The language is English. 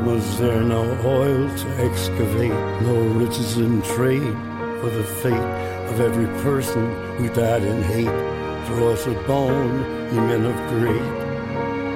Was there no oil to excavate, no riches in trade for the fate of every person who died in hate? Throw us a bone, ye men of great